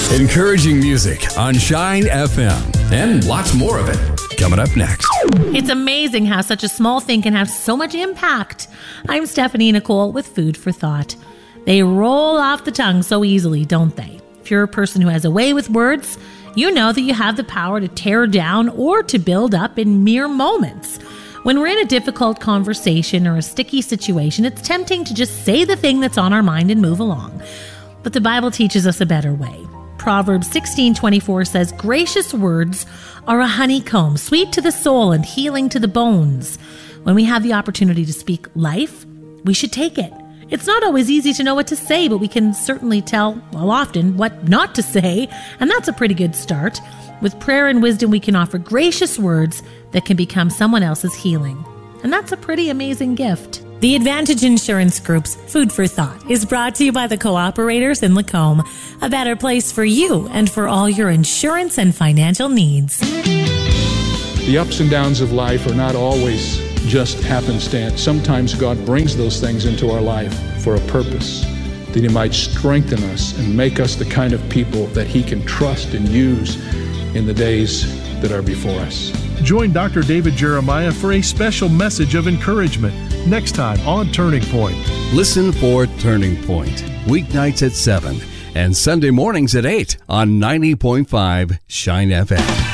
Encouraging music on Shine FM and lots more of it coming up next. It's amazing how such a small thing can have so much impact. I'm Stephanie Nicole with Food for Thought. They roll off the tongue so easily, don't they? If you're a person who has a way with words, you know that you have the power to tear down or to build up in mere moments. When we're in a difficult conversation or a sticky situation, it's tempting to just say the thing that's on our mind and move along. But the Bible teaches us a better way. Proverbs 16:24 says, "Gracious words are a honeycomb, sweet to the soul and healing to the bones." When we have the opportunity to speak life, we should take it. It's not always easy to know what to say, but we can certainly tell, often, what not to say, and that's a pretty good start. With prayer and wisdom, we can offer gracious words that can become someone else's healing. And that's a pretty amazing gift. The Advantage Insurance Group's Food for Thought is brought to you by the Cooperators in Lacombe, a better place for you and for all your insurance and financial needs. The ups and downs of life are not always just happenstance. Sometimes God brings those things into our life for a purpose, that He might strengthen us and make us the kind of people that He can trust and use in the days that are before us. Join Dr. David Jeremiah for a special message of encouragement next time on Turning Point. Listen for Turning Point, weeknights at 7 and Sunday mornings at 8 on 90.5 Shine FM.